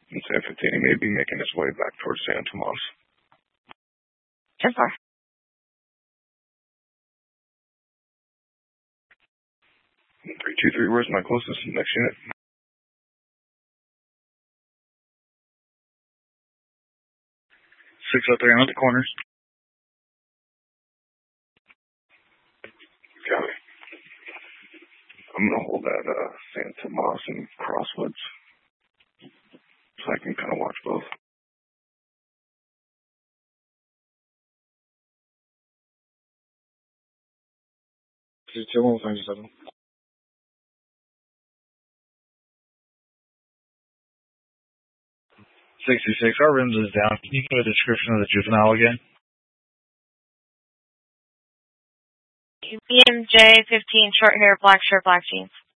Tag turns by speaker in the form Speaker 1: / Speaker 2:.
Speaker 1: In San 15, he may be making his way back towards San Tomas.
Speaker 2: 10-4.
Speaker 1: 323, where's my closest next unit?
Speaker 3: 603, I'm at the corners.
Speaker 1: Got it. I'm going to hold that San Tomas and Crosswoods so I can kind of watch both.
Speaker 3: Two, 157. 66, our rims is down. Can you give a description of the juvenile again?
Speaker 2: BMJ 15, short hair, black shirt, black jeans.